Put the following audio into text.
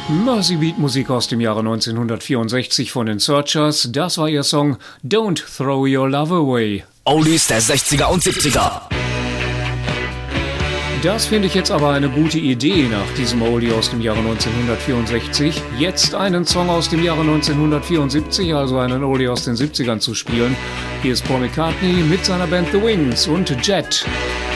Mercy Beat Musik aus dem Jahre 1964 von den Searchers. Das war ihr Song Don't Throw Your Love Away. Oldies der 60er und 70er. Das finde ich jetzt aber eine gute Idee nach diesem Oldie aus dem Jahre 1964. Jetzt einen Song aus dem Jahre 1974, also einen Oldie aus den 70ern zu spielen. Hier ist Paul McCartney mit seiner Band The Wings und Jet.